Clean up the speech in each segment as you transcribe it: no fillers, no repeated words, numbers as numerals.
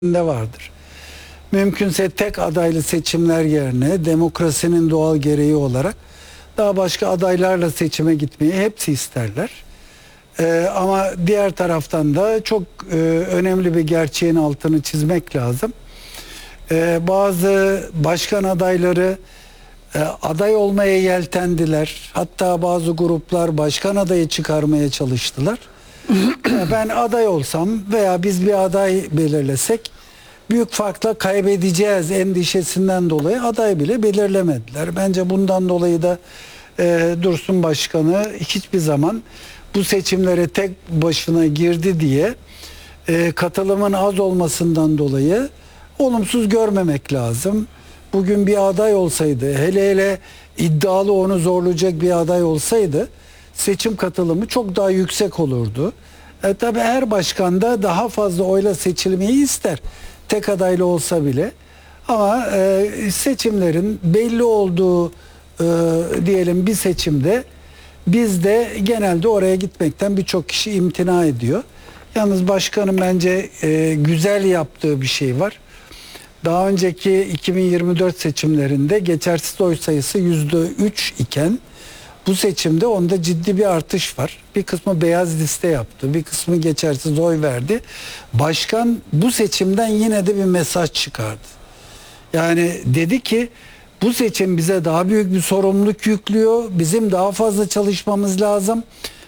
de vardır. Mümkünse tek adaylı seçimler yerine demokrasinin doğal gereği olarak daha başka adaylarla seçime gitmeyi hepsi isterler. Ama diğer taraftan da çok önemli bir gerçeğin altını çizmek lazım. Bazı başkan adayları aday olmaya yeltendiler. Hatta bazı gruplar başkan adayı çıkarmaya çalıştılar. Ben aday olsam veya biz bir aday belirlesek büyük farkla kaybedeceğiz endişesinden dolayı aday bile belirlemediler. Bence bundan dolayı da Dursun Başkanı hiçbir zaman bu seçimlere tek başına girdi diye katılımın az olmasından dolayı olumsuz görmemek lazım. Bugün bir aday olsaydı, hele iddialı, onu zorlayacak bir aday olsaydı seçim katılımı çok daha yüksek olurdu. Tabii her başkan da daha fazla oyla seçilmeyi ister. Tek adaylı olsa bile. Ama seçimlerin belli olduğu diyelim bir seçimde bizde genelde oraya gitmekten birçok kişi imtina ediyor. Yalnız başkanın bence güzel yaptığı bir şey var. Daha önceki 2024 seçimlerinde geçersiz oy sayısı %3 iken bu seçimde onda ciddi bir artış var. Bir kısmı beyaz liste yaptı, bir kısmı geçersiz oy verdi. Başkan bu seçimden yine de bir mesaj çıkardı. Yani dedi ki bu seçim bize daha büyük bir sorumluluk yüklüyor. Bizim daha fazla çalışmamız lazım.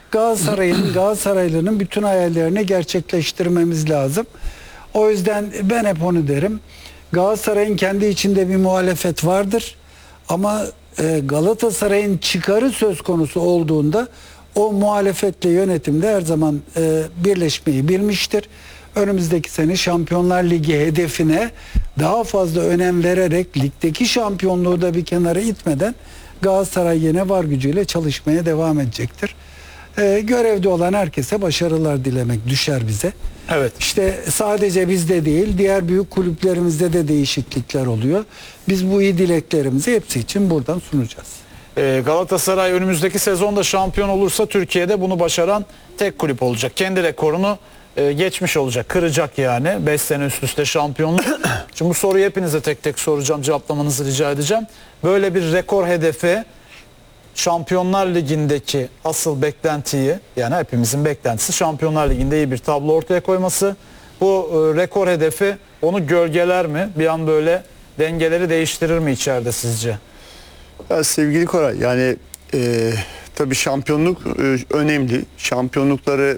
Galatasaraylı'nın bütün hayallerini gerçekleştirmemiz lazım. O yüzden ben hep onu derim. Galatasaray'ın kendi içinde bir muhalefet vardır. Ama Galatasaray'ın çıkarı söz konusu olduğunda o muhalefetle yönetimde her zaman birleşmeyi bilmiştir. Önümüzdeki sene Şampiyonlar Ligi hedefine daha fazla önem vererek ligdeki şampiyonluğu da bir kenara itmeden Galatasaray yine var gücüyle çalışmaya devam edecektir. Görevde olan herkese başarılar dilemek düşer bize. Evet. İşte sadece bizde değil, diğer büyük kulüplerimizde de değişiklikler oluyor. Biz bu iyi dileklerimizi hepsi için buradan sunacağız. Galatasaray önümüzdeki sezonda şampiyon olursa Türkiye'de bunu başaran tek kulüp olacak. Kendi rekorunu geçmiş olacak, kıracak yani. 5 sene üst üste şampiyonluk. Şimdi bu soruyu hepinize tek tek soracağım, cevaplamanızı rica edeceğim. Böyle bir rekor hedefi, Şampiyonlar Ligi'ndeki asıl beklentiyi, yani hepimizin beklentisi Şampiyonlar Ligi'nde iyi bir tablo ortaya koyması. Bu rekor hedefi onu gölgeler mi? Bir an böyle dengeleri değiştirir mi içeride sizce? Ya sevgili Koray, yani tabii şampiyonluk önemli. Şampiyonlukları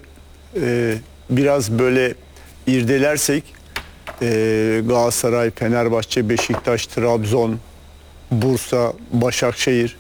biraz böyle irdelersek Galatasaray, Fenerbahçe, Beşiktaş, Trabzon, Bursa, Başakşehir,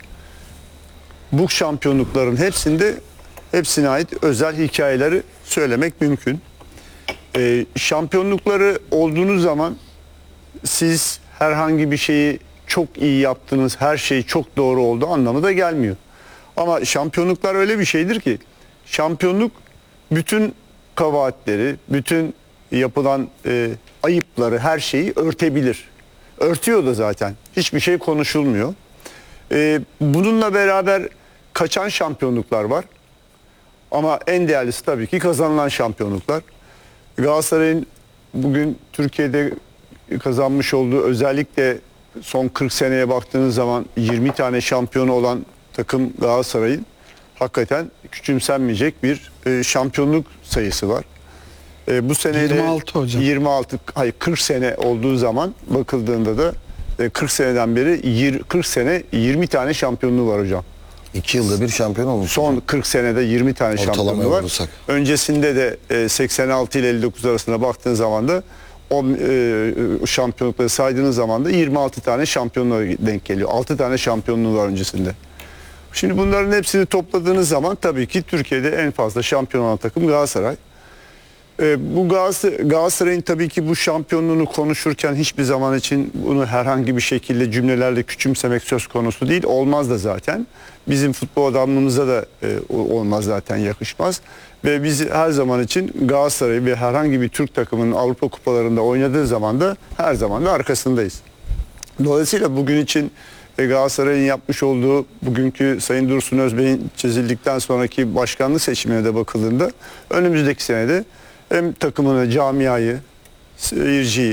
bu şampiyonlukların hepsine ait özel hikayeleri söylemek mümkün. Şampiyonlukları olduğunuz zaman siz herhangi bir şeyi çok iyi yaptınız, her şey çok doğru oldu anlamı da gelmiyor. Ama şampiyonluklar öyle bir şeydir ki, şampiyonluk bütün kabahatleri, bütün yapılan ayıpları, her şeyi örtebilir. Örtüyor da zaten. Hiçbir şey konuşulmuyor. Bununla beraber kaçan şampiyonluklar var. Ama en değerlisi tabii ki kazanılan şampiyonluklar. Galatasaray'ın bugün Türkiye'de kazanmış olduğu, özellikle son 40 seneye baktığınız zaman 20 tane şampiyonu olan takım Galatasaray'ın hakikaten küçümsenmeyecek bir şampiyonluk sayısı var. Bu sene 26 hocam. 40 sene olduğu zaman bakıldığında da 40 seneden beri 40 sene 20 tane şampiyonluğu var hocam. 2 yılda bir şampiyon olmuş. Son 40 senede 20 tane şampiyonluğu var. Vurursak. Öncesinde de 86 ile 59 arasında baktığın zaman da o şampiyonlukları saydığınız zaman da 26 tane şampiyonluğa denk geliyor. 6 tane şampiyonluğu var öncesinde. Şimdi bunların hepsini topladığınız zaman tabii ki Türkiye'de en fazla şampiyon olan takım Galatasaray. Bu Galatasaray'ın tabii ki bu şampiyonluğunu konuşurken hiçbir zaman için bunu herhangi bir şekilde cümlelerle küçümsemek söz konusu değil. Olmaz da zaten. Bizim futbol adamlığımıza da olmaz zaten, yakışmaz. Ve biz her zaman için Galatasaray ve herhangi bir Türk takımının Avrupa kupalarında oynadığı zaman da her zaman da arkasındayız. Dolayısıyla bugün için Galatasaray'ın yapmış olduğu bugünkü Sayın Dursun Özbey'in çizildikten sonraki başkanlık seçimine de bakıldığında önümüzdeki senede hem takımını, camiayı, seyirciyi,